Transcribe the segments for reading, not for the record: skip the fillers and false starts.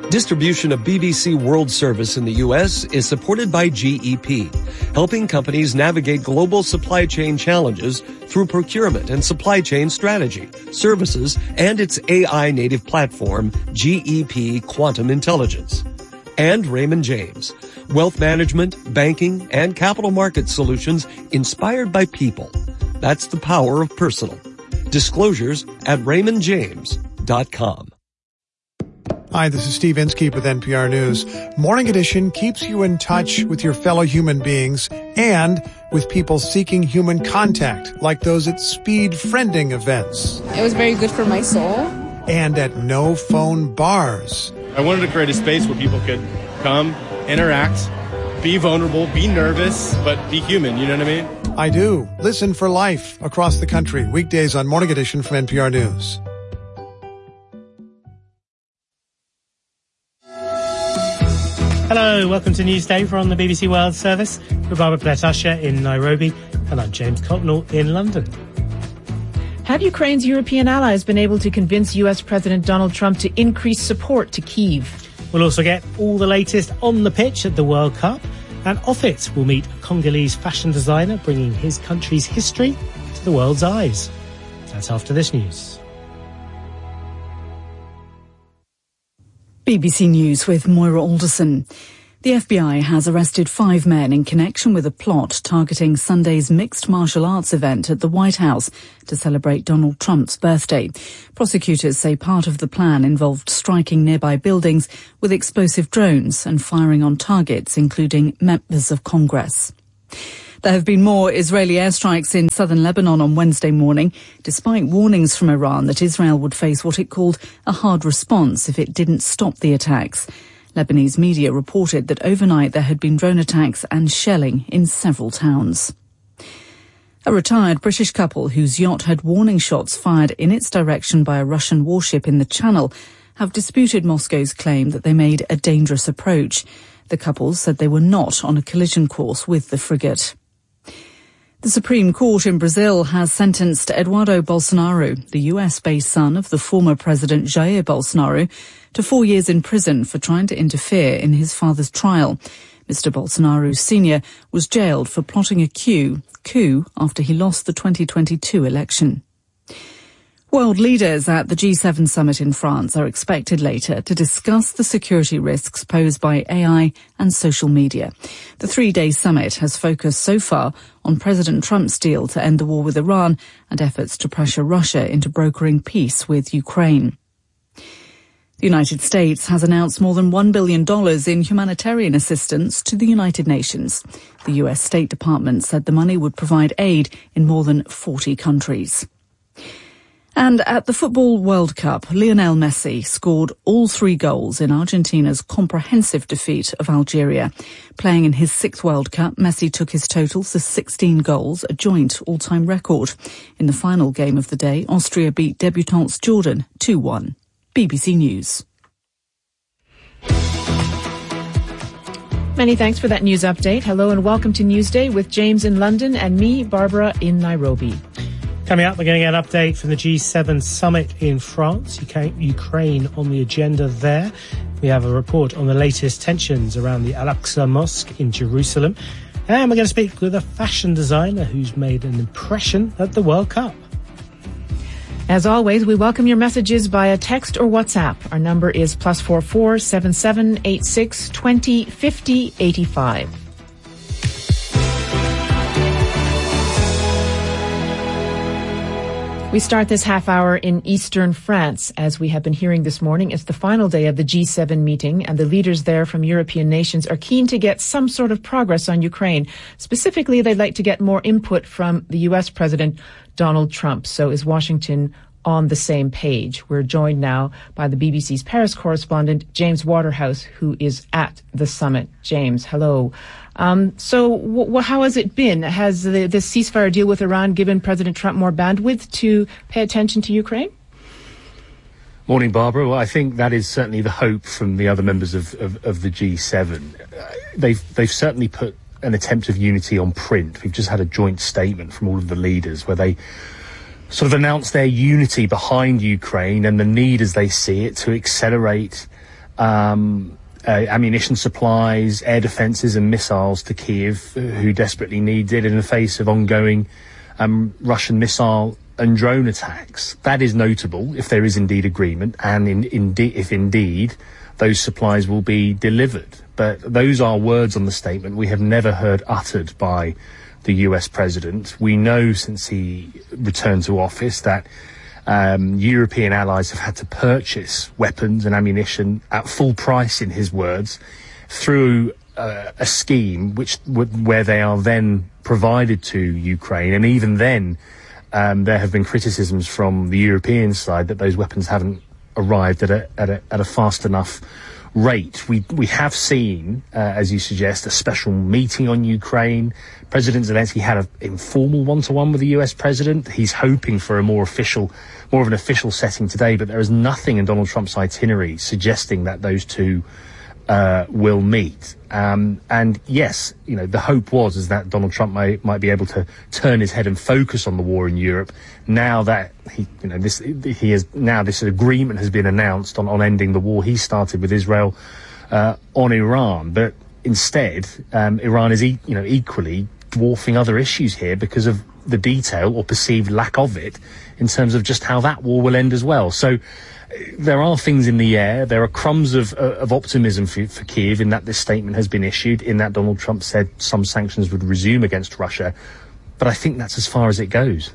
Distribution of BBC World Service in the U.S. is supported by GEP, helping companies navigate global supply chain challenges through procurement and supply chain strategy, services, and its AI-native platform, GEP Quantum Intelligence. And Raymond James, wealth management, banking, and capital market solutions inspired by people. That's the power of personal. Disclosures at raymondjames.com. Hi, this is Steve Inskeep with NPR News. Morning Edition keeps you in touch with your fellow human beings and with people seeking human contact, like those at speed friending events. It was very good for my soul. And at no-phone bars. I wanted to create a space where people could come, interact, be vulnerable, be nervous, but be human, you know what I mean? I do. Listen for life across the country, weekdays on Morning Edition from NPR News. Hello, welcome to Newsday from the BBC World Service. We're Barbara Plett-Usher in Nairobi, and I'm James Cocknell in London. Have Ukraine's European allies been able to convince US President Donald Trump to increase support to Kyiv? We'll also get all the latest on the pitch at the World Cup, and off it we'll meet a Congolese fashion designer bringing his country's history to the world's eyes. That's after this news. BBC News with Moira Alderson. The FBI has arrested 5 men in connection with a plot targeting Sunday's mixed martial arts event at the White House to celebrate Donald Trump's birthday. Prosecutors say part of the plan involved striking nearby buildings with explosive drones and firing on targets, including members of Congress. There have been more Israeli airstrikes in southern Lebanon on Wednesday morning, despite warnings from Iran that Israel would face what it called a hard response if it didn't stop the attacks. Lebanese media reported that overnight there had been drone attacks and shelling in several towns. A retired British couple whose yacht had warning shots fired in its direction by a Russian warship in the Channel have disputed Moscow's claim that they made a dangerous approach. The couple said they were not on a collision course with the frigate. The Supreme Court in Brazil has sentenced Eduardo Bolsonaro, the US-based son of the former President Jair Bolsonaro, to 4 years in prison for trying to interfere in his father's trial. Mr. Bolsonaro Sr. was jailed for plotting a coup after he lost the 2022 election. World leaders at the G7 summit in France are expected later to discuss the security risks posed by AI and social media. The 3-day summit has focused so far on President Trump's deal to end the war with Iran and efforts to pressure Russia into brokering peace with Ukraine. The United States has announced more than $1 billion in humanitarian assistance to the United Nations. The US State Department said the money would provide aid in more than 40 countries. And at the Football World Cup, Lionel Messi scored all 3 goals in Argentina's comprehensive defeat of Algeria. Playing in his 6th World Cup, Messi took his total to 16 goals, a joint all-time record. In the final game of the day, Austria beat debutants Jordan 2-1. BBC News. Many thanks for that news update. Hello and welcome to Newsday with James in London and me, Barbara, in Nairobi. Coming up, we're going to get an update from the G7 summit in France, Ukraine on the agenda there. We have a report on the latest tensions around the Al-Aqsa Mosque in Jerusalem. And we're going to speak with a fashion designer who's made an impression at the World Cup. As always, we welcome your messages via text or WhatsApp. Our number is +44 7786 20 50 85. We start this half hour in eastern France. As we have been hearing this morning, it's the final day of the G7 meeting, and the leaders there from European nations are keen to get some sort of progress on Ukraine. Specifically, they'd like to get more input from the US President Donald Trump. So is Washington on the same page? We're joined now by the BBC's Paris correspondent, James Waterhouse, who is at the summit. James, hello. So how has it been? Has the ceasefire deal with Iran given President Trump more bandwidth to pay attention to Ukraine? Morning, Barbara. Well, I think that is certainly the hope from the other members of the G7. They've certainly put an attempt of unity on print. We've just had a joint statement from all of the leaders where they sort of announced their unity behind Ukraine and the need, as they see it, to accelerate ammunition supplies, air defences and missiles to Kyiv, who desperately needs it in the face of ongoing Russian missile and drone attacks. That is notable if there is indeed agreement, and if indeed those supplies will be delivered. But those are words on the statement we have never heard uttered by the US president. We know since he returned to office that European allies have had to purchase weapons and ammunition at full price, in his words, through a scheme where they are then provided to Ukraine. And even then, there have been criticisms from the European side that those weapons haven't arrived at a fast enough rate. We have seen, as you suggest, a special meeting on Ukraine. President Zelensky had an informal one-to-one with the US president. He's hoping for more of an official setting today, but there is nothing in Donald Trump's itinerary suggesting that those two will meet. And yes, the hope is that Donald Trump might be able to turn his head and focus on the war in Europe now that this agreement has been announced on ending the war he started with Israel on Iran. But instead, Iran is equally dwarfing other issues here because of the detail or perceived lack of it in terms of just how that war will end as well. So there are things in the air. There are crumbs of optimism for Kyiv in that this statement has been issued, in that Donald Trump said some sanctions would resume against Russia. But I think that's as far as it goes.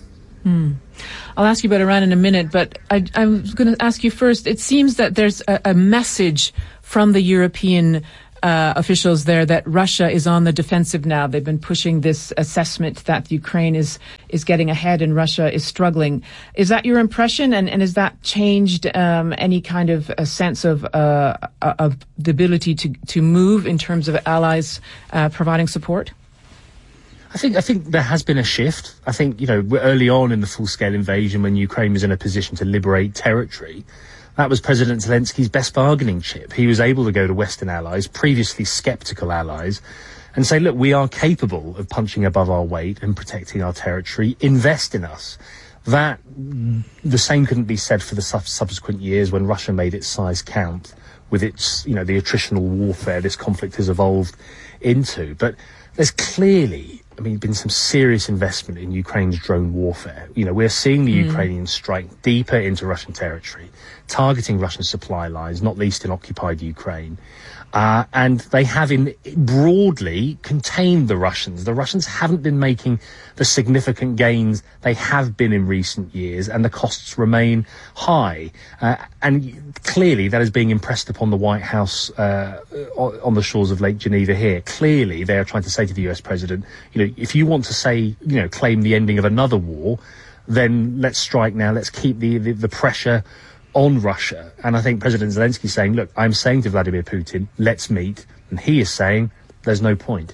I'll ask you about Iran in a minute, but I'm going to ask you first. It seems that there's a message from the European officials there that Russia is on the defensive now. They've been pushing this assessment that Ukraine is getting ahead and Russia is struggling. Is that your impression? And has that changed any kind of a sense of the ability to move in terms of allies providing support? I think there has been a shift. I think, early on in the full-scale invasion, when Ukraine was in a position to liberate territory, that was President Zelensky's best bargaining chip. He was able to go to Western allies, previously sceptical allies, and say, look, we are capable of punching above our weight and protecting our territory. Invest in us. That, the same couldn't be said for the subsequent years when Russia made its size count with its, the attritional warfare this conflict has evolved into. But there's clearly, been some serious investment in Ukraine's drone warfare. We're seeing the Ukrainians strike deeper into Russian territory, targeting Russian supply lines, not least in occupied Ukraine. And they have broadly contained the Russians. The Russians haven't been making the significant gains they have been in recent years, and the costs remain high. And clearly that is being impressed upon the White House on the shores of Lake Geneva here. Clearly they are trying to say to the US president, if you want to claim the ending of another war, then let's strike now. Let's keep the pressure on Russia. And I think President Zelensky is saying, look, I'm saying to Vladimir Putin, let's meet. And he is saying, there's no point.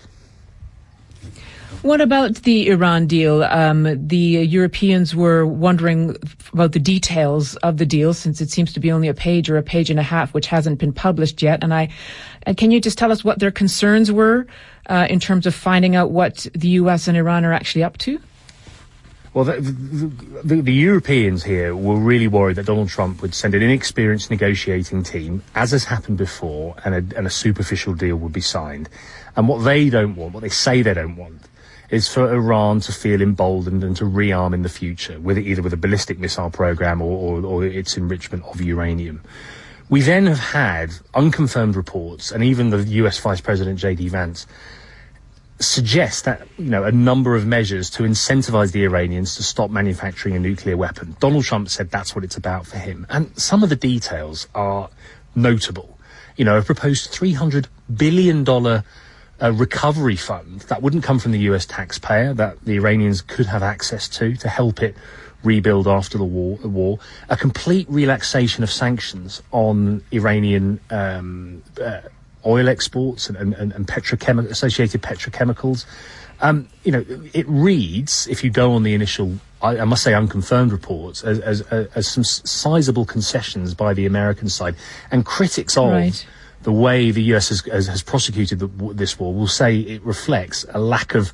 What about the Iran deal? The Europeans were wondering about the details of the deal, since it seems to be only a page or a page and a half, which hasn't been published yet. And can you just tell us what their concerns were in terms of finding out what the US and Iran are actually up to? Well, the Europeans here were really worried that Donald Trump would send an inexperienced negotiating team, as has happened before, and a superficial deal would be signed. And what they don't want, what they say they don't want, is for Iran to feel emboldened and to rearm in the future, either with a ballistic missile program or its enrichment of uranium. We then have had unconfirmed reports, and even the US Vice President J.D. Vance suggest that, a number of measures to incentivize the Iranians to stop manufacturing a nuclear weapon. Donald Trump said that's what it's about for him. And some of the details are notable. A proposed $300 billion recovery fund that wouldn't come from the US taxpayer, that the Iranians could have access to help it rebuild after the war. A complete relaxation of sanctions on Iranian oil exports and associated petrochemicals. It reads, if you go on the initial, I must say unconfirmed reports, as some sizable concessions by the American side. And critics of the way the US has prosecuted this war will say it reflects a lack of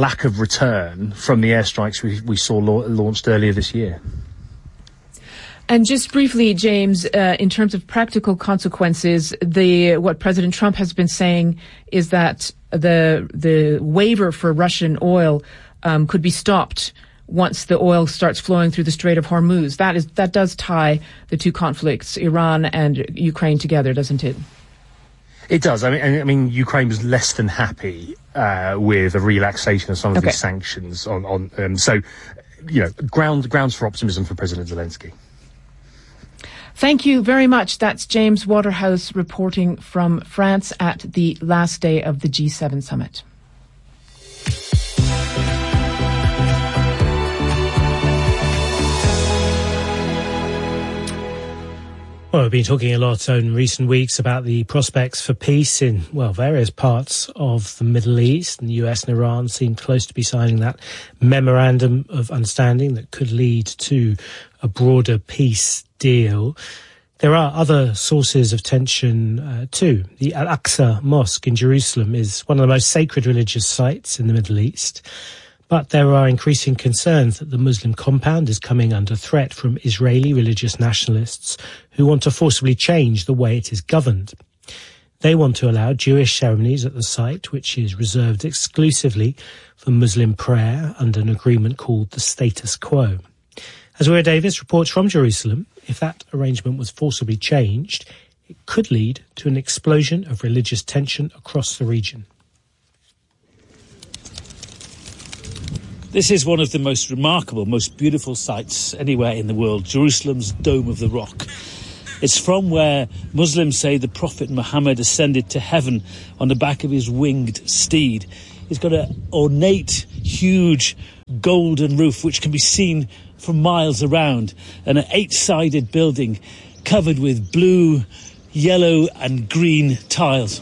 return from the airstrikes we saw launched earlier this year. And just briefly, James, in terms of practical consequences, what President Trump has been saying is that the waiver for Russian oil could be stopped once the oil starts flowing through the Strait of Hormuz. That does tie the two conflicts, Iran and Ukraine, together, doesn't it? It does. I mean, Ukraine was less than happy with a relaxation of some of these sanctions. So, grounds for optimism for President Zelensky. Thank you very much. That's James Waterhouse reporting from France at the last day of the G7 summit. Well, we've been talking a lot in recent weeks about the prospects for peace in, various parts of the Middle East. And the US and Iran seem close to be signing that memorandum of understanding that could lead to a broader peace deal. There are other sources of tension too. The Al-Aqsa Mosque in Jerusalem is one of the most sacred religious sites in the Middle East. But there are increasing concerns that the Muslim compound is coming under threat from Israeli religious nationalists who want to forcibly change the way it is governed. They want to allow Jewish ceremonies at the site, which is reserved exclusively for Muslim prayer under an agreement called the status quo. Azura Davis reports from Jerusalem. If that arrangement was forcibly changed, it could lead to an explosion of religious tension across the region. This is one of the most remarkable, most beautiful sites anywhere in the world, Jerusalem's Dome of the Rock. It's from where Muslims say the Prophet Muhammad ascended to heaven on the back of his winged steed. It's got an ornate, huge golden roof which can be seen for miles around, and an 8-sided building covered with blue, yellow and green tiles.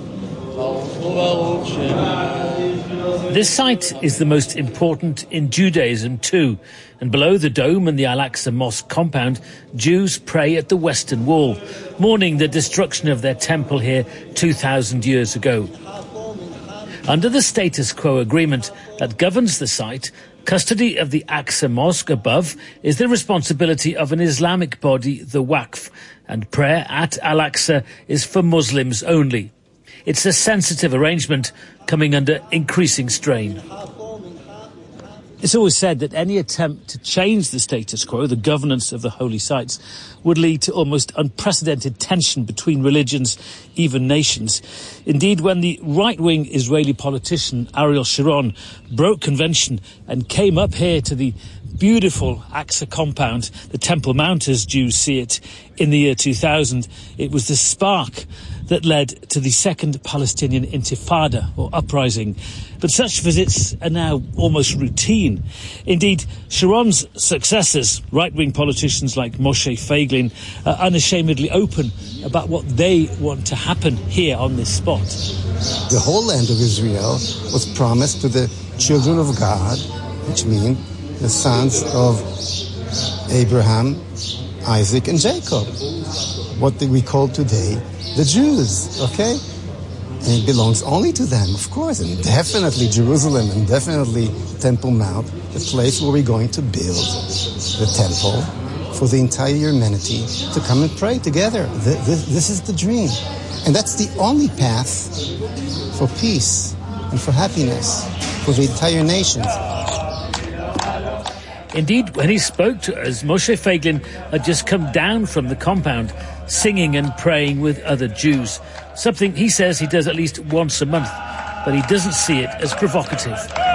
This site is the most important in Judaism too, and below the dome and the Al-Aqsa Mosque compound, Jews pray at the Western Wall, mourning the destruction of their temple here 2,000 years ago. Under the status quo agreement that governs the site, custody of the Aqsa Mosque above is the responsibility of an Islamic body, the Waqf, and prayer at Al-Aqsa is for Muslims only. It's a sensitive arrangement coming under increasing strain. It's always said that any attempt to change the status quo, the governance of the holy sites, would lead to almost unprecedented tension between religions, even nations. Indeed, when the right-wing Israeli politician Ariel Sharon broke convention and came up here to the beautiful Aqsa compound, the Temple Mount as Jews see it, in the year 2000, it was the spark that led to the Second Palestinian Intifada, or uprising. But such visits are now almost routine. Indeed, Sharon's successors, right-wing politicians like Moshe Feiglin, are unashamedly open about what they want to happen here on this spot. The whole land of Israel was promised to the children of God, which mean the sons of Abraham, Isaac, and Jacob. What we call today the Jews, okay? And it belongs only to them, of course, and definitely Jerusalem and definitely Temple Mount, the place where we're going to build the temple for the entire humanity to come and pray together. This is the dream. And that's the only path for peace and for happiness for the entire nation. Indeed, when he spoke to us, Moshe Feiglin had just come down from the compound, singing and praying with other Jews, something he says he does at least once a month, but he doesn't see it as provocative.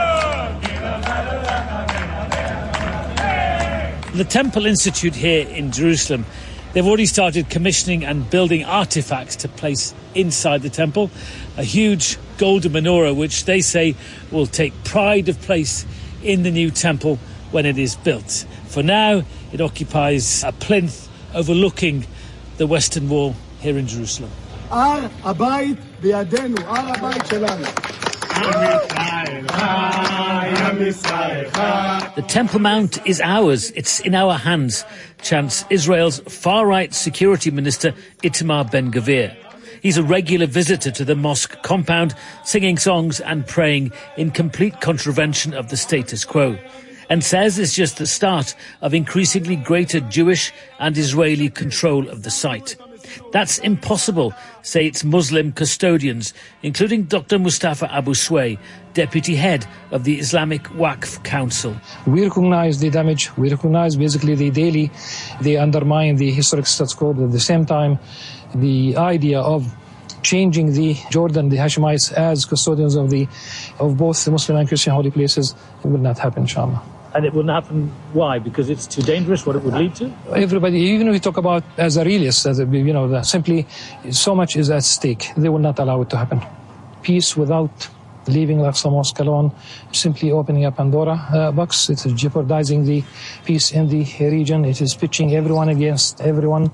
The Temple Institute here in Jerusalem, they've already started commissioning and building artifacts to place inside the temple, a huge golden menorah which they say will take pride of place in the new temple when it is built. For now, it occupies a plinth overlooking the Western Wall here in Jerusalem. The Temple Mount is ours, it's in our hands, chants Israel's far-right security minister Itamar Ben-Gvir. He's a regular visitor to the mosque compound, singing songs and praying in complete contravention of the status quo. and says it's just the start of increasingly greater Jewish and Israeli control of the site. That's impossible, say its Muslim custodians, including Dr. Mustafa Abu Sway, deputy head of the Islamic Waqf Council. We recognize the damage. We recognize basically they undermine the historic status quo. But at the same time, the idea of changing the Jordan, the Hashemites, as custodians of both the Muslim and Christian holy places, it will not happen, inshallah. And it wouldn't happen. Why? Because it's too dangerous, what it would lead to? Everybody, even if we talk about as a realist, simply so much is at stake. They will not allow it to happen. Peace without leaving Al-Aqsa Mosque alone, simply opening a Pandora box. It is jeopardizing the peace in the region. It is pitching everyone against everyone.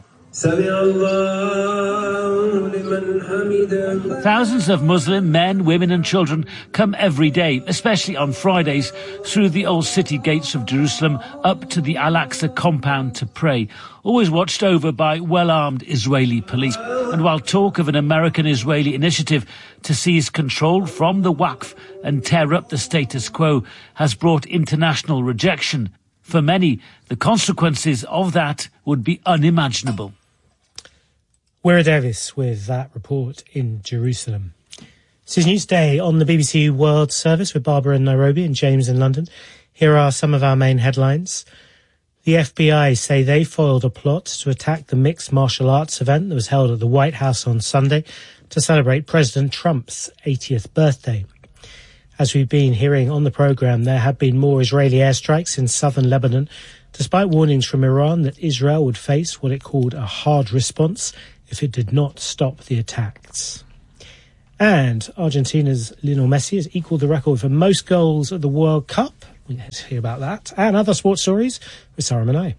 Thousands of Muslim men, women and children come every day, especially on Fridays, through the old city gates of Jerusalem up to the Al-Aqsa compound to pray, always watched over by well-armed Israeli police. And while talk of an American-Israeli initiative to seize control from the Waqf and tear up the status quo has brought international rejection, for many, the consequences of that would be unimaginable. Wira Davis with that report in Jerusalem. This is Newsday on the BBC World Service with Barbara in Nairobi and James in London. Here are some of our main headlines. The FBI say they foiled a plot to attack the mixed martial arts event that was held at the White House on Sunday to celebrate President Trump's 80th birthday. As we've been hearing on the programme, there have been more Israeli airstrikes in southern Lebanon, despite warnings from Iran that Israel would face what it called a hard response if it did not stop the attacks. And Argentina's Lionel Messi has equalled the record for most goals at the World Cup. Let's hear about that. And other sports stories with Sarah Manay.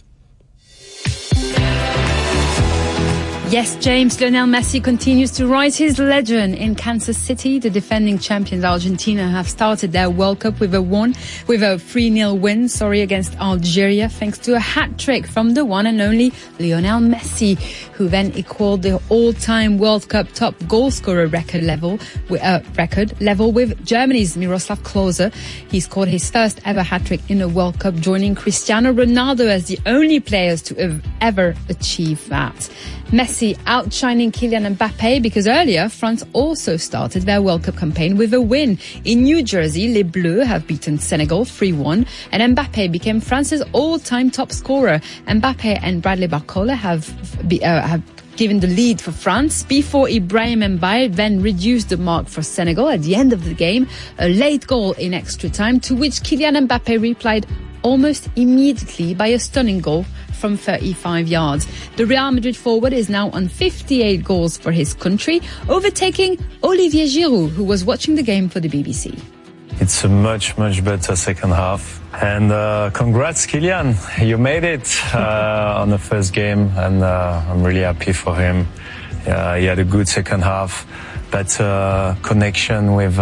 Yes, James, Lionel Messi continues to rise his legend in Kansas City. The defending champions Argentina have started their World Cup with a 3-0 win, against Algeria, thanks to a hat-trick from the one and only Lionel Messi, who then equaled the all-time World Cup top goal scorer record level with Germany's Miroslav Klose. He scored his first ever hat-trick in a World Cup, joining Cristiano Ronaldo as the only players to have ever achieved that. Messi outshining Kylian Mbappe because earlier France also started their World Cup campaign with a win. In New Jersey, Les Bleus have beaten Senegal 3-1 and Mbappe became France's all-time top scorer. Mbappe and Bradley Barcola have given the lead for France before Ibrahim Mbaye then reduced the mark for Senegal at the end of the game. A late goal in extra time, to which Kylian Mbappe replied almost immediately by a stunning goal from 35 yards. The Real Madrid forward is now on 58 goals for his country, overtaking Olivier Giroud, who was watching the game for the BBC. It's a much better second half. And congrats, Kylian. You made it on the first game, and I'm really happy for him. He had a good second half. Better connection with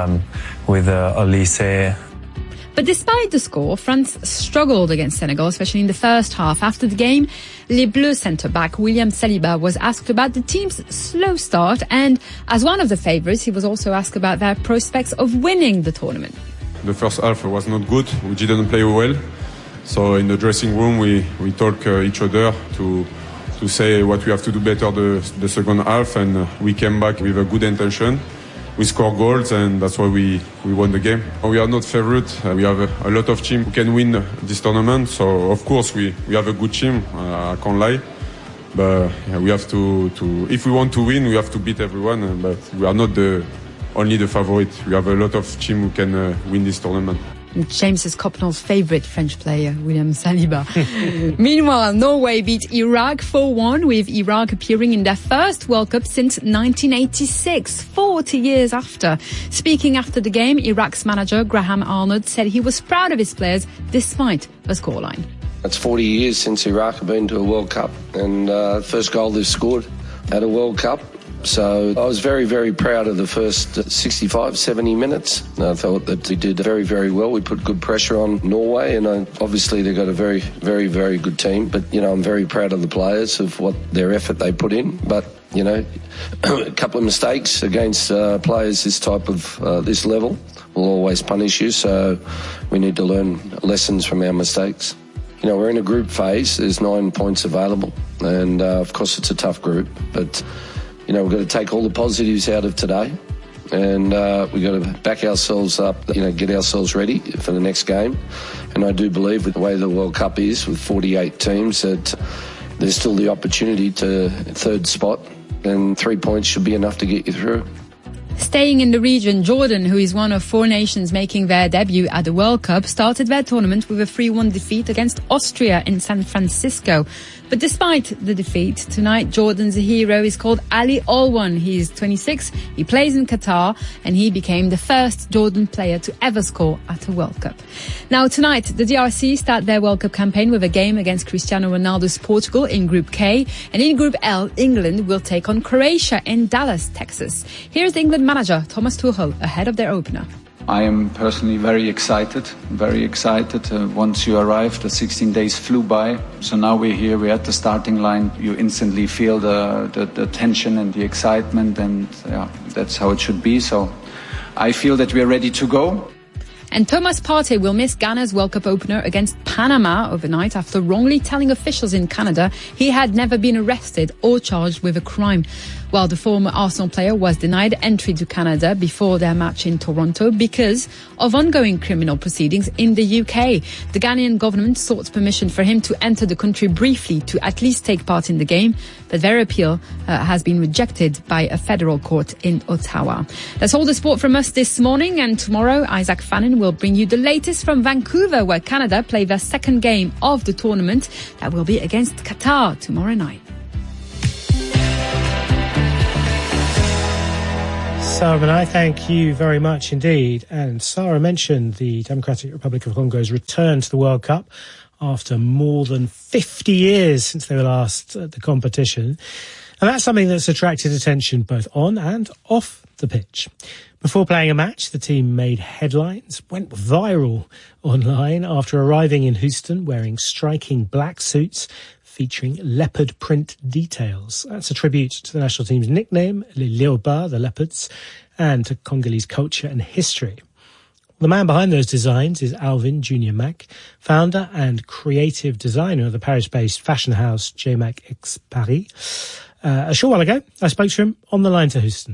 Olise. But despite the score, France struggled against Senegal, especially in the first half. After the game, Les Bleus centre-back William Saliba was asked about the team's slow start, and as one of the favourites, he was also asked about their prospects of winning the tournament. The first half was not good. We didn't play well. So in the dressing room, we talk each other to say what we have to do better the second half, and we came back with a good intention. We score goals, and that's why we won the game. We are not favourite. We have a lot of teams who can win this tournament. So, of course, we have a good team. I can't lie. But we have to, if we want to win, we have to beat everyone. But we are not only the favourite. We have a lot of teams who can win this tournament. James's Copnell's favourite French player, William Saliba. Meanwhile, Norway beat Iraq 4-1, with Iraq appearing in their first World Cup since 1986, 40 years after. Speaking after the game, Iraq's manager, Graham Arnold, said he was proud of his players despite the scoreline. It's 40 years since Iraq have been to a World Cup, and first goal they've scored at a World Cup. So I was very, very proud of the first 65, 70 minutes. I thought that we did very, very well. We put good pressure on Norway, and obviously they've got a very, very, very good team. But, I'm very proud of the players, of what their effort they put in. But, a couple of mistakes against players this type of this level will always punish you. So we need to learn lessons from our mistakes. We're in a group phase. There's 9 points available. And, of course, it's a tough group. But, we've got to take all the positives out of today. And we've got to back ourselves up, get ourselves ready for the next game. And I do believe with the way the World Cup is, with 48 teams, that there's still the opportunity to third spot. And 3 points should be enough to get you through. Staying in the region, Jordan, who is one of 4 nations making their debut at the World Cup, started their tournament with a 3-1 defeat against Austria in San Francisco. But despite the defeat, tonight Jordan's hero is called Ali Alwan. He is 26, he plays in Qatar, and he became the first Jordan player to ever score at a World Cup. Now tonight, the DRC start their World Cup campaign with a game against Cristiano Ronaldo's Portugal in Group K. And in Group L, England will take on Croatia in Dallas, Texas. Here's England manager Thomas Tuchel ahead of their opener. I am personally very excited. Once you arrived, the 16 days flew by. So now we're here, we're at the starting line. You instantly feel the tension and the excitement, and that's how it should be. So I feel that we're ready to go. And Thomas Partey will miss Ghana's World Cup opener against Panama overnight after wrongly telling officials in Canada he had never been arrested or charged with a crime. While the former Arsenal player was denied entry to Canada before their match in Toronto because of ongoing criminal proceedings in the UK. The Ghanaian government sought permission for him to enter the country briefly to at least take part in the game, but their appeal has been rejected by a federal court in Ottawa. That's all the sport from us this morning, and tomorrow Isaac Fannin will bring you the latest from Vancouver, where Canada play their second game of the tournament. That will be against Qatar tomorrow night. Sarah, I thank you very much indeed. And Sarah mentioned the Democratic Republic of Congo's return to the World Cup after more than 50 years since they were last at the competition. And that's something that's attracted attention both on and off the pitch. Before playing a match, the team made headlines, went viral online after arriving in Houston wearing striking black suits featuring leopard print details. That's a tribute to the national team's nickname, Les Léopards, the Leopards, and to Congolese culture and history. The man behind those designs is Alvin Junior Mack, founder and creative designer of the Paris-based fashion house J. Mack X Paris. A short while ago, I spoke to him on the line to Houston.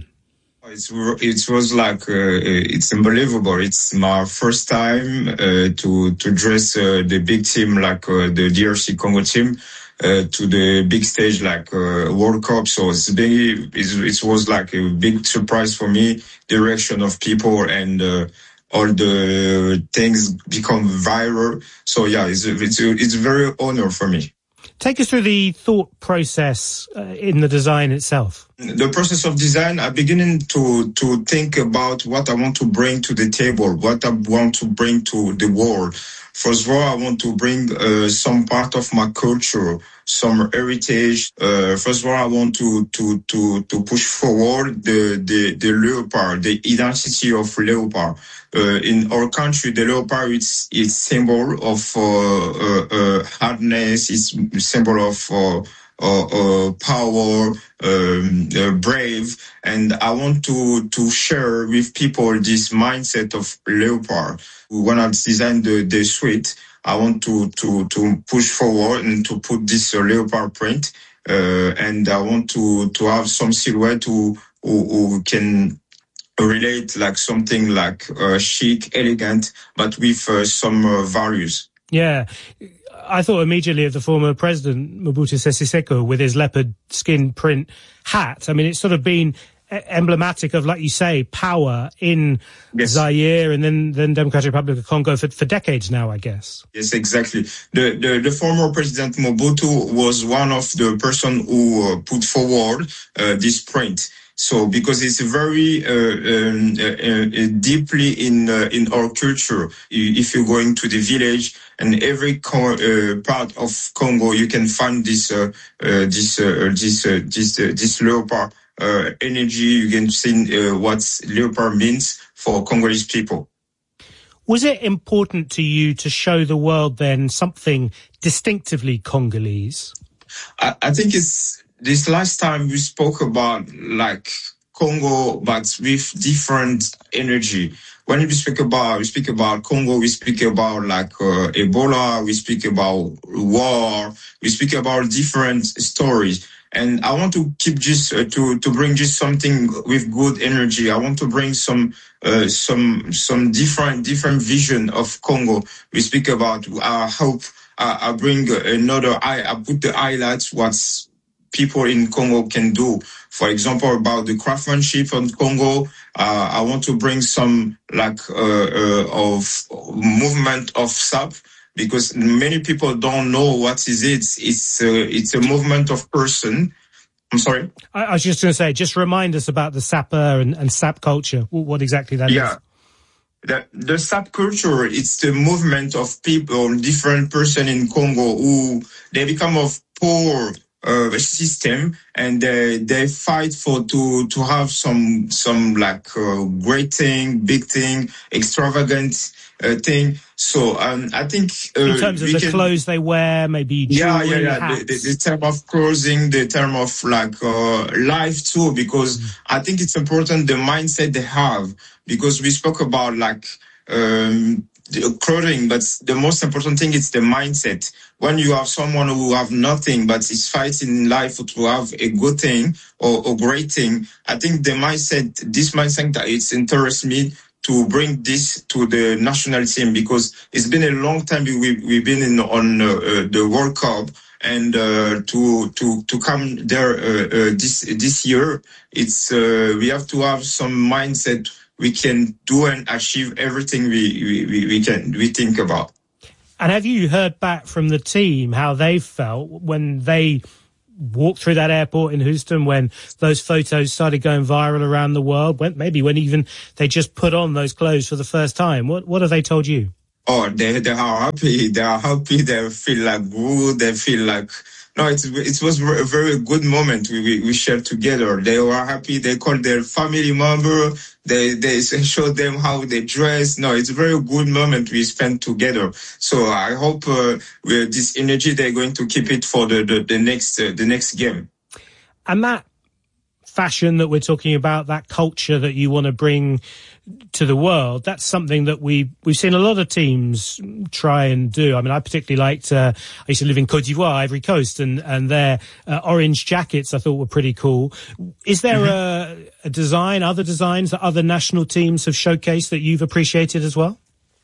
It was like, it's unbelievable. It's my first time to dress the big team like the DRC Congo team. To the big stage like World Cup, so it was like a big surprise for me. The reaction of people and all the things become viral. So yeah, it's a very honor for me. Take us through the thought process in the design itself. The process of design, I'm beginning to think about what I want to bring to the table, what I want to bring to the world. First of all, I want to bring some part of my culture, some heritage. First of all, I want to push forward the leopard, the identity of leopard. In our country, the leopard is symbol of hardness. It's symbol of power, brave, and I want to share with people this mindset of leopard. When I designed the suite, I want to push forward and to put this leopard print, and I want to have some silhouette who can relate like something like chic, elegant, but with some values. Yeah. I thought immediately of the former president, Mobutu Sese Seko, with his leopard skin print hat. I mean, it's sort of been emblematic of, like you say, power in Zaire and then Democratic Republic of Congo for decades now, I guess. Yes, exactly. The former president Mobutu was one of the person who put forward this print. So, because it's very deeply in our culture. If you're going to the village and every part of Congo, you can find this leopard energy. You can see what Leopard means for Congolese people. Was it important to you to show the world then something distinctively Congolese? I think it's this last time we spoke about like Congo, but with different energy. When we speak about Congo, we speak about like Ebola, we speak about war, we speak about different stories. And I want to keep just to bring just something with good energy. I want to bring some different vision of Congo. We speak about I hope I bring another I put the highlights what people in Congo can do. For example, about the craftsmanship in Congo, I want to bring some like of movement of SAP, because many people don't know what is it. It's a movement of person. I'm sorry? I was just going to say, just remind us about the sapper and SAP culture, what exactly that is. The SAP culture, it's the movement of people, different person in Congo who they become of poor system, and they fight for to have some like great thing, big thing, extravagant thing. So I think in terms of the clothes they wear, maybe jewelry, hats. The term of clothing, the term of like life too, because I think it's important the mindset they have, because we spoke about like the clothing, but the most important thing is the mindset. When you have someone who have nothing but is fighting in life to have a good thing or a great thing, I think this mindset that it interests me to bring this to the national team, because it's been a long time we've been on the World Cup, and to come there this year, it's we have to have some mindset. We can do and achieve everything we think about. And have you heard back from the team how they felt when they walked through that airport in Houston, when those photos started going viral around the world, when even they just put on those clothes for the first time? What have they told you? Oh, they are happy. They are happy. They feel like good. They feel like, no, it was a very good moment we shared together. They were happy. They called their family member. They showed them how they dress. No, it's a very good moment we spent together. So I hope with this energy they're going to keep it for the next game. And that fashion that we're talking about, that culture that you want to bring to the world, that's something that we've seen a lot of teams try and do. I mean, I particularly liked, I used to live in Côte d'Ivoire, Ivory Coast, and their orange jackets I thought were pretty cool. Is there a design, other designs that other national teams have showcased that you've appreciated as well?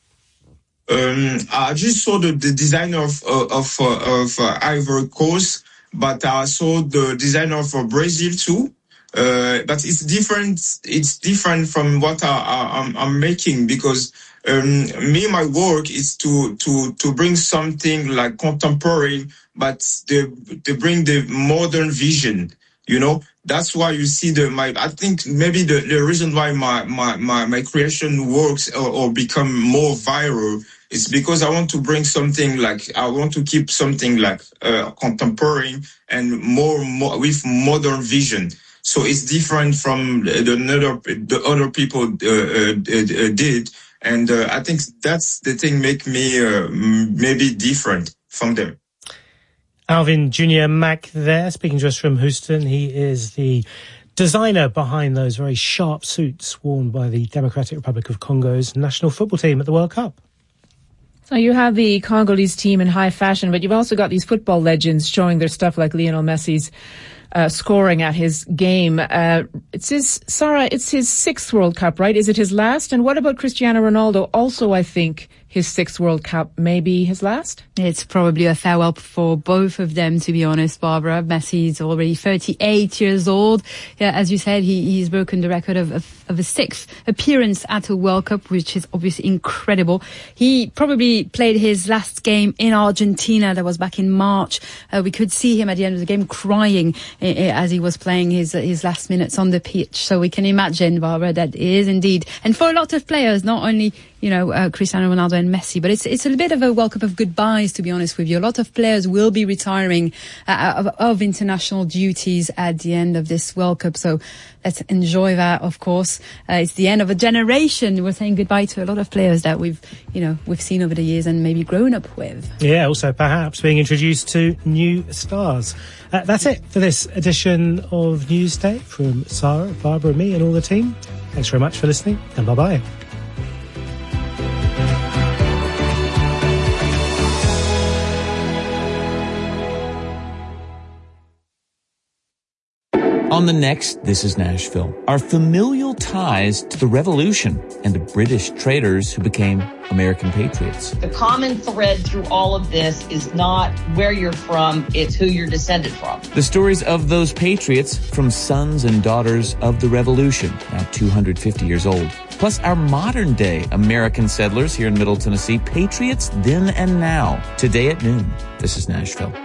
I just saw the design of Ivory Coast, but I saw the design of Brazil too. But it's different. It's different from what I'm making, because my work is to bring something like contemporary, but they bring the modern vision. You know, that's why you see I think maybe the reason why my creation works or become more viral is because I want to bring something like, I want to keep something like contemporary and more with modern vision. So it's different from the other people did, and I think that's the thing make me maybe different from them. Alvin Junior Mack there, speaking to us from Houston. He is the designer behind those very sharp suits worn by the Democratic Republic of Congo's national football team at the World Cup. So you have the Congolese team in high fashion, but you've also got these football legends showing their stuff, like Lionel Messi's scoring at his game. It's his 6th World Cup, right? Is it his last? And what about Cristiano Ronaldo? Also, I think his 6th World Cup, maybe his last? It's probably a farewell for both of them, to be honest, Barbara. Messi's already 38 years old. Yeah, as you said, he's broken the record of a 6th appearance at a World Cup, which is obviously incredible. He probably played his last game in Argentina. That was back in March. We could see him at the end of the game crying as he was playing his last minutes on the pitch. So we can imagine, Barbara, that is indeed, and for a lot of players, not only Cristiano Ronaldo and Messi. But it's a bit of a World Cup of goodbyes, to be honest with you. A lot of players will be retiring of international duties at the end of this World Cup. So let's enjoy that, of course. It's the end of a generation. We're saying goodbye to a lot of players that we've seen over the years and maybe grown up with. Yeah, also perhaps being introduced to new stars. That's it for this edition of Newsday from Sarah, Barbara, me and all the team. Thanks very much for listening, and bye-bye. On the next This is Nashville, our familial ties to the Revolution and the British traders who became American patriots. The common thread through all of this is not where you're from, it's who you're descended from. The stories of those patriots from sons and daughters of the Revolution, now 250 years old. Plus our modern day American settlers here in Middle Tennessee, patriots then and now. Today at noon, This is Nashville.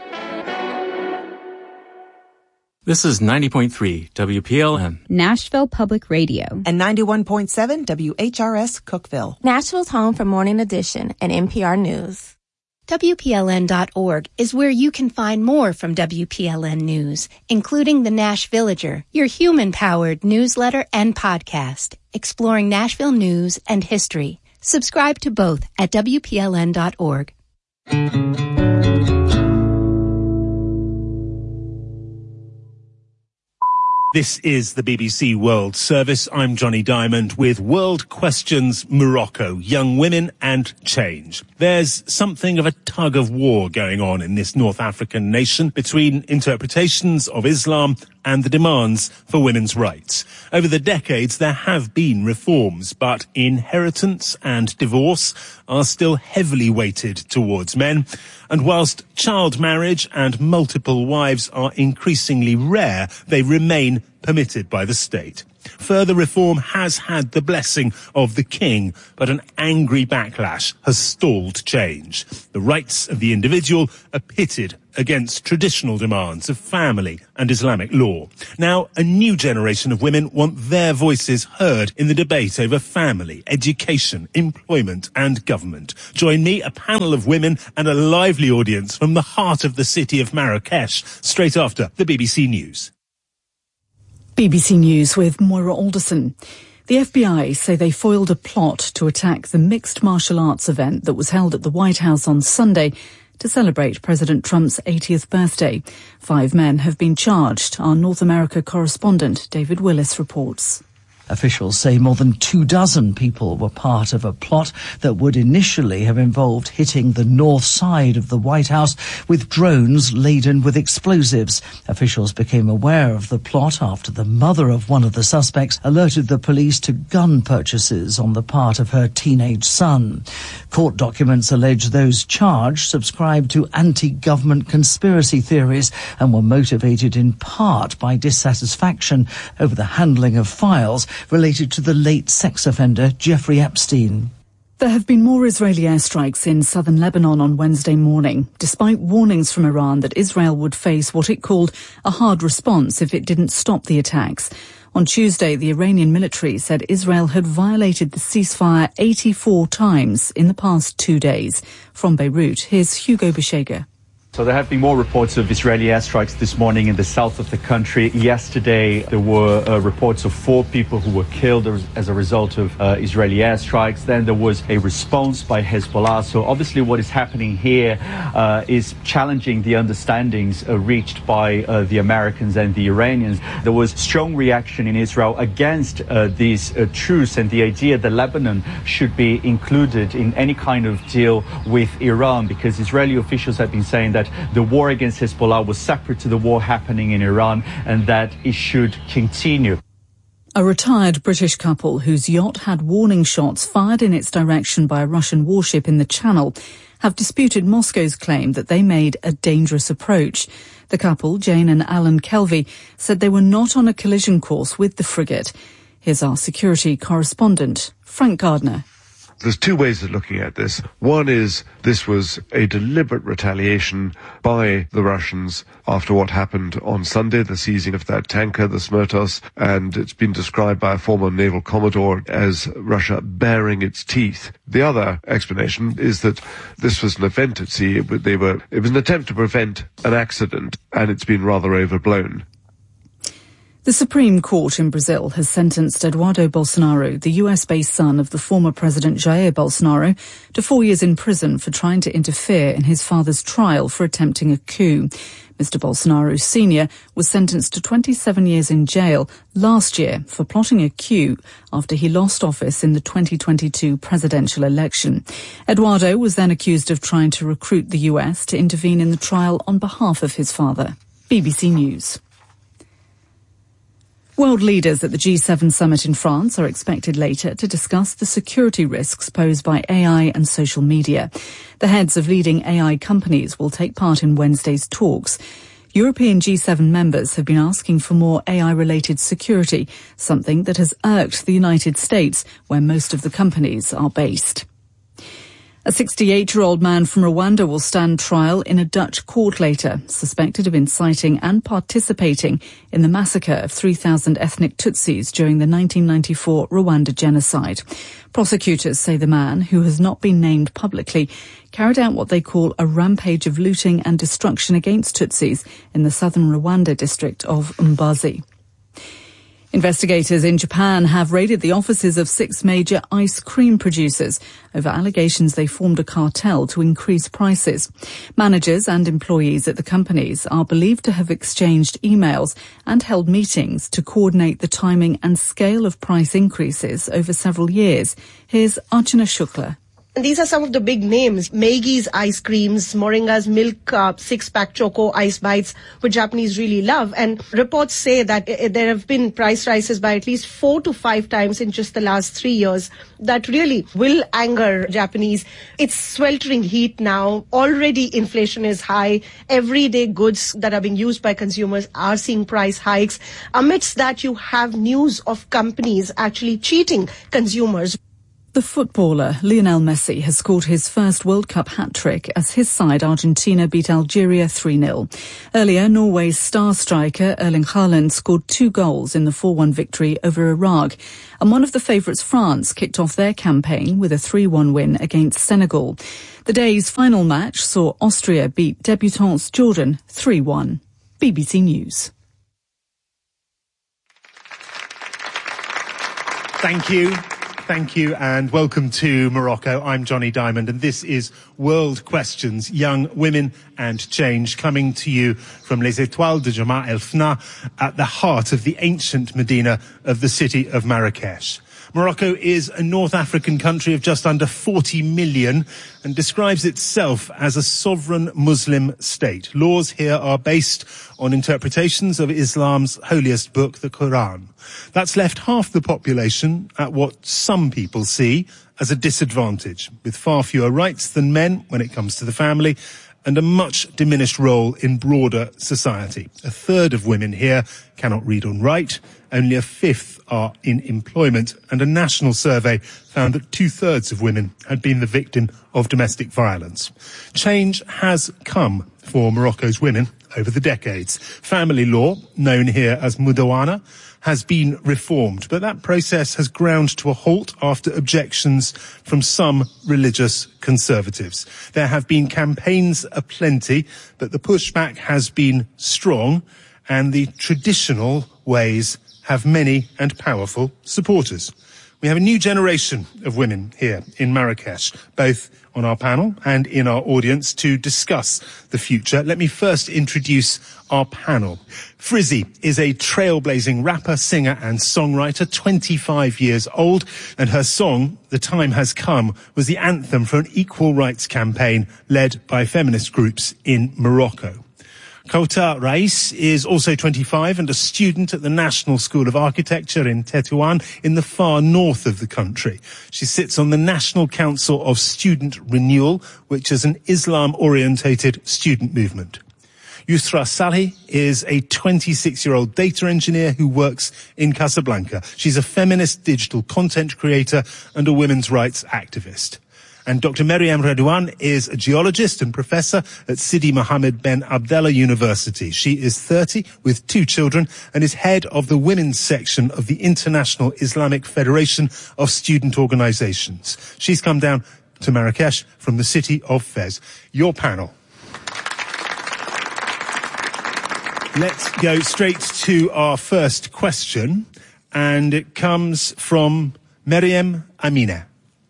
This is 90.3 WPLN. Nashville Public Radio. And 91.7 WHRS Cookeville. Nashville's home for Morning Edition and NPR News. WPLN.org is where you can find more from WPLN News, including the Nash Villager, your human-powered newsletter and podcast, exploring Nashville news and history. Subscribe to both at WPLN.org. This is the BBC World Service. I'm Johnny Diamond with World Questions Morocco, Young Women and Change. There's something of a tug of war going on in this North African nation between interpretations of Islam and the demands for women's rights. Over the decades, there have been reforms, but inheritance and divorce are still heavily weighted towards men. And whilst child marriage and multiple wives are increasingly rare, they remain permitted by the state. Further reform has had the blessing of the king, but an angry backlash has stalled change. The rights of the individual are pitted against traditional demands of family and Islamic law. Now, a new generation of women want their voices heard in the debate over family, education, employment and government. Join me, a panel of women and a lively audience from the heart of the city of Marrakesh, straight after the BBC News. BBC News with Moira Alderson. The FBI say they foiled a plot to attack the mixed martial arts event that was held at the White House on Sunday to celebrate President Trump's 80th birthday. 5 men have been charged. Our North America correspondent David Willis reports. Officials say more than 24 people were part of a plot that would initially have involved hitting the north side of the White House with drones laden with explosives. Officials became aware of the plot after the mother of one of the suspects alerted the police to gun purchases on the part of her teenage son. Court documents allege those charged subscribed to anti-government conspiracy theories and were motivated in part by dissatisfaction over the handling of files related to the late sex offender Jeffrey Epstein. There have been more Israeli airstrikes in southern Lebanon on Wednesday morning, despite warnings from Iran that Israel would face what it called a hard response if it didn't stop the attacks. On Tuesday, the Iranian military said Israel had violated the ceasefire 84 times in the past 2 days. From Beirut, here's Hugo Beshega. So there have been more reports of Israeli airstrikes this morning in the south of the country. Yesterday, there were reports of 4 people who were killed as a result of Israeli airstrikes. Then there was a response by Hezbollah. So obviously what is happening here is challenging the understandings reached by the Americans and the Iranians. There was strong reaction in Israel against this truce and the idea that Lebanon should be included in any kind of deal with Iran, because Israeli officials have been saying that the war against Hezbollah was separate to the war happening in Iran and that it should continue. A retired British couple whose yacht had warning shots fired in its direction by a Russian warship in the Channel have disputed Moscow's claim that they made a dangerous approach. The couple, Jane and Alan Kelvey, said they were not on a collision course with the frigate. Here's our security correspondent, Frank Gardner. There's two ways of looking at this. One is this was a deliberate retaliation by the Russians after what happened on Sunday, the seizing of that tanker, the Smertos, and it's been described by a former naval commodore as Russia baring its teeth. The other explanation is that this was an event at sea. It was an attempt to prevent an accident, and it's been rather overblown. The Supreme Court in Brazil has sentenced Eduardo Bolsonaro, the US-based son of the former President Jair Bolsonaro, to 4 years in prison for trying to interfere in his father's trial for attempting a coup. Mr. Bolsonaro Sr. was sentenced to 27 years in jail last year for plotting a coup after he lost office in the 2022 presidential election. Eduardo was then accused of trying to recruit the US to intervene in the trial on behalf of his father. BBC News. World leaders at the G7 summit in France are expected later to discuss the security risks posed by AI and social media. The heads of leading AI companies will take part in Wednesday's talks. European G7 members have been asking for more AI-related security, something that has irked the United States, where most of the companies are based. A 68-year-old man from Rwanda will stand trial in a Dutch court later, suspected of inciting and participating in the massacre of 3,000 ethnic Tutsis during the 1994 Rwanda genocide. Prosecutors say the man, who has not been named publicly, carried out what they call a rampage of looting and destruction against Tutsis in the southern Rwanda district of Mbazi. Investigators in Japan have raided the offices of 6 major ice cream producers over allegations they formed a cartel to increase prices. Managers and employees at the companies are believed to have exchanged emails and held meetings to coordinate the timing and scale of price increases over several years. Here's Archana Shukla. And these are some of the big names: Meigi's ice creams, Moringa's milk 6-pack choco ice bites, which Japanese really love. And reports say that there have been price rises by at least 4 to 5 times in just the last 3 years. That really will anger Japanese. It's sweltering heat now. Already inflation is high. Everyday goods that are being used by consumers are seeing price hikes. Amidst that, you have news of companies actually cheating consumers. The footballer Lionel Messi has scored his first World Cup hat-trick as his side Argentina beat Algeria 3-0. Earlier, Norway's star striker Erling Haaland scored 2 goals in the 4-1 victory over Iraq. And one of the favourites, France, kicked off their campaign with a 3-1 win against Senegal. The day's final match saw Austria beat debutants Jordan 3-1. BBC News. Thank you, and welcome to Morocco. I'm Johnny Diamond, and this is World Questions, Young Women and Change, coming to you from Les Étoiles de Jemaa El Fna, at the heart of the ancient Medina of the city of Marrakesh. Morocco is a North African country of just under 40 million and describes itself as a sovereign Muslim state. Laws here are based on interpretations of Islam's holiest book, the Quran. That's left half the population at what some people see as a disadvantage, with far fewer rights than men when it comes to the family, and a much diminished role in broader society. A third of women here cannot read or write. Only a fifth are in employment, and a national survey found that 2/3 of women had been the victim of domestic violence. Change has come for Morocco's women over the decades. Family law, known here as Mudawana, has been reformed, but that process has ground to a halt after objections from some religious conservatives. There have been campaigns aplenty, but the pushback has been strong, and the traditional ways have many and powerful supporters. We have a new generation of women here in Marrakesh, both on our panel and in our audience, to discuss the future. Let me first introduce our panel. Frizzy is a trailblazing rapper, singer and songwriter, 25 years old, and her song, The Time Has Come, was the anthem for an equal rights campaign led by feminist groups in Morocco. Kouta Rais is also 25 and a student at the National School of Architecture in Tétouan in the far north of the country. She sits on the National Council of Student Renewal, which is an Islam-orientated student movement. Yusra Salhi is a 26-year-old data engineer who works in Casablanca. She's a feminist digital content creator and a women's rights activist. And Dr. Maryam Redouane is a geologist and professor at Sidi Mohammed Ben Abdallah University. She is 30 with 2 children and is head of the women's section of the International Islamic Federation of Student Organizations. She's come down to Marrakesh from the city of Fez. Your panel. Let's go straight to our first question, and it comes from Maryam Amina.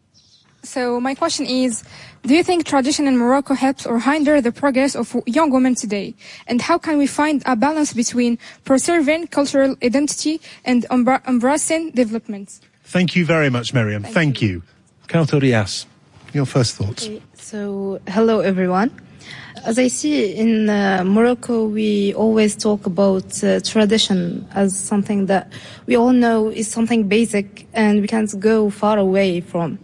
So my question is, do you think tradition in Morocco helps or hinder the progress of young women today? And how can we find a balance between preserving cultural identity and embracing development? Thank you very much, Maryam. Thank you. Kauthar Rias, your first thoughts. Okay, so, hello everyone. As I see in Morocco, we always talk about tradition as something that we all know is something basic and we can't go far away from.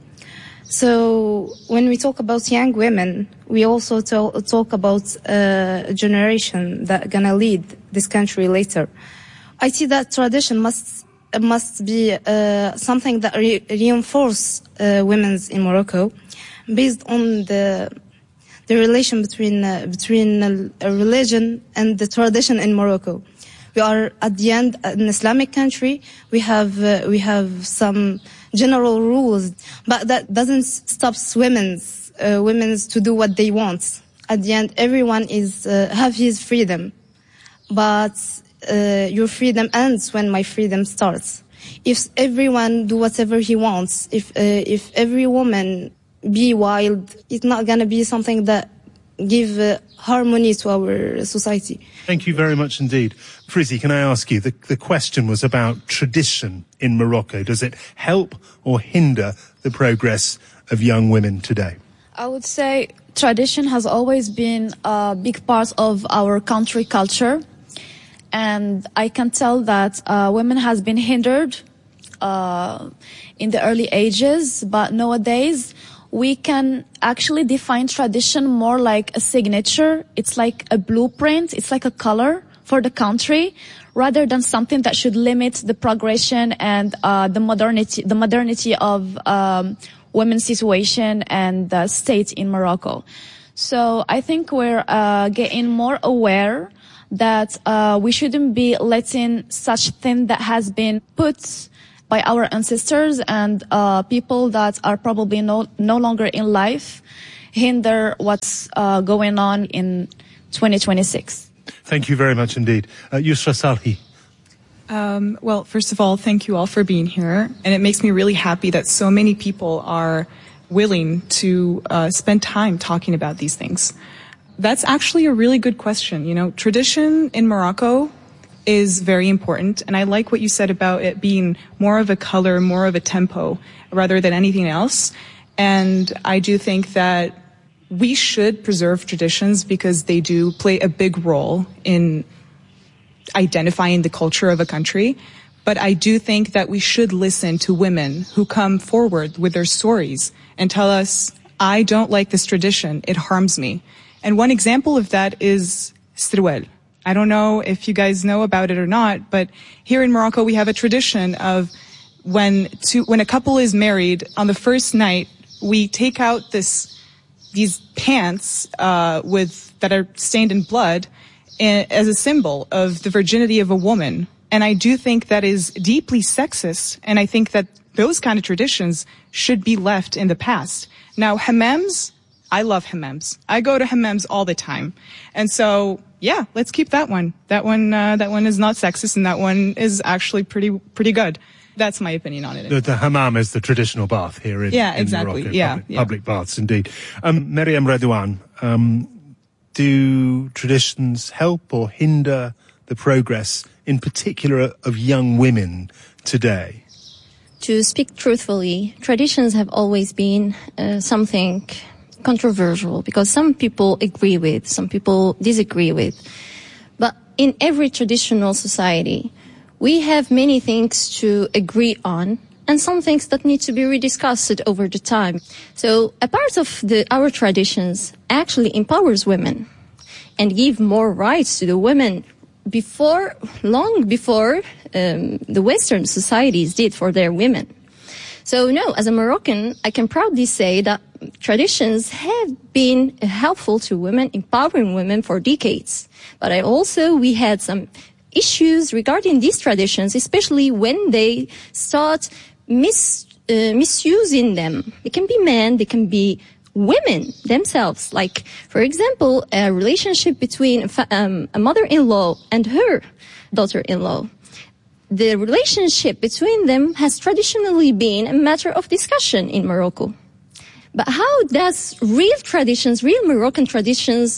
So when we talk about young women, we also talk about a generation that's gonna lead this country later. I see that tradition must be something that reinforce women in Morocco, based on the relation between a religion and the tradition in Morocco. We are at the end an Islamic country. We have some general rules, but that doesn't stop women's to do what they want. At the end, everyone have his freedom, but your freedom ends when my freedom starts. If everyone do whatever he wants, if every woman be wild, it's not gonna be something that give harmony to our society. Thank you very much indeed. Frizzy, can I ask you, the question was about tradition in Morocco. Does it help or hinder the progress of young women today? I would say tradition has always been a big part of our country culture. And I can tell that women has been hindered in the early ages, but nowadays we can actually define tradition more like a signature. It's like a blueprint. It's like a color for the country, rather than something that should limit the progression and the modernity of women's situation and the state in Morocco. So I think we're getting more aware that we shouldn't be letting such thing that has been put by our ancestors and people that are probably no longer in life hinder what's going on in 2026. Thank you very much indeed. Yusra Salhi. Well, first of all, thank you all for being here. And it makes me really happy that so many people are willing to spend time talking about these things. That's actually a really good question. You know, tradition in Morocco is very important. And I like what you said about it being more of a color, more of a tempo, rather than anything else. And I do think that we should preserve traditions because they do play a big role in identifying the culture of a country. But I do think that we should listen to women who come forward with their stories and tell us, I don't like this tradition, it harms me. And one example of that is Strouel. I don't know if you guys know about it or not, but here in Morocco we have a tradition of when a couple is married, on the first night we take out these pants that are stained in blood as a symbol of the virginity of a woman. And I do think that is deeply sexist, and I think that those kind of traditions should be left in the past. Now, hammams, I love hammams. I go to hammams all the time. And so, yeah, let's keep that one. That one is not sexist, and that one is actually pretty good. That's my opinion on it. The hammam is the traditional bath here in exactly. Morocco. Public baths, indeed. Maryam Redouane, do traditions help or hinder the progress, in particular, of young women today? To speak truthfully, traditions have always been something controversial because some people agree with, some people disagree with. But in every traditional society, we have many things to agree on and some things that need to be rediscussed over the time. So a part of our traditions actually empowers women. and give more rights to the women long before the Western societies did for their women. So no, as a Moroccan, I can proudly say that traditions have been helpful to women, empowering women for decades. But we had some issues regarding these traditions, especially when they start misusing them. They can be men, they can be women themselves. Like, for example, a relationship between a mother-in-law and her daughter-in-law. The relationship between them has traditionally been a matter of discussion in Morocco. But how does real Moroccan traditions,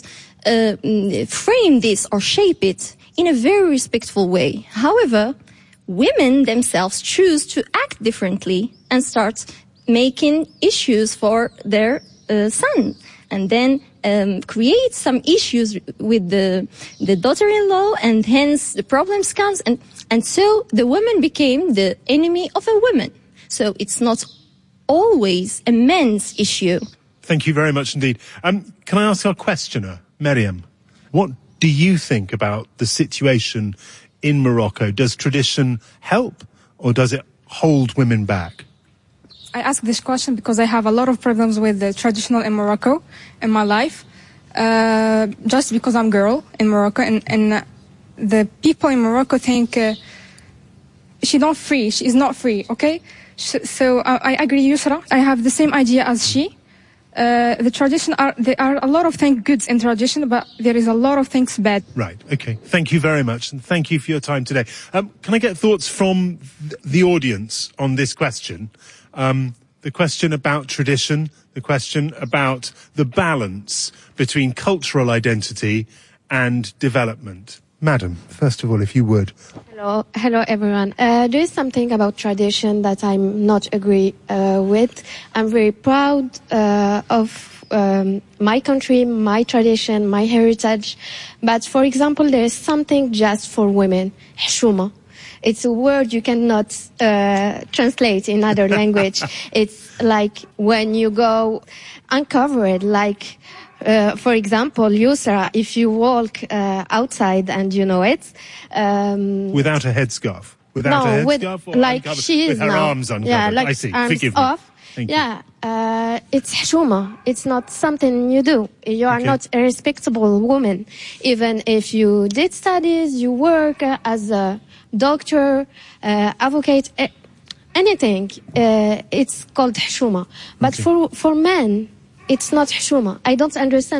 frame this or shape it in a very respectful way? However, women themselves choose to act differently and start making issues for their son, and then create some issues with the daughter-in-law, and hence the problems comes, and so the woman became the enemy of a woman. So it's not always a men's issue. Thank you very much indeed. Can I ask our questioner, Miriam, what do you think about the situation in Morocco? Does tradition help, or does it hold women back? I ask this question because I have a lot of problems with the traditional in Morocco in my life, just because I'm a girl in Morocco, and the people in Morocco think she is not free, okay? So I agree, Yusra. I have the same idea as she. The tradition there are a lot of things good in tradition, but there is a lot of things bad. Right, okay. Thank you very much, and thank you for your time today. Can I get thoughts from the audience on this question? The question about tradition, the question about the balance between cultural identity and development. Madam, first of all, if you would. Hello everyone. There is something about tradition that I'm not agree with. I'm very proud of my country, my tradition, my heritage. But for example, there is something just for women, heshuma. It's a word you cannot translate in other language. It's like when you go uncovered, like, for example, Yusra, if you walk outside and you know it. Without a headscarf? Without a headscarf? Or like she is with her now. arms uncovered? Yeah, like I see. arms Forgive off. me. Thank you. It's heshuma. It's not something you do. You are not a respectable woman. Even if you did studies, you work as a doctor, advocate, anything. It's called heshuma. But for men, it's not heshuma. I don't understand.